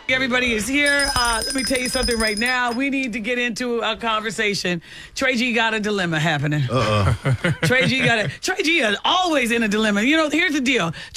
Everybody is here. Let me tell you something right now. We need to get into a conversation. Trey G got a dilemma happening. Trey G is always in a dilemma. You know, here's the deal.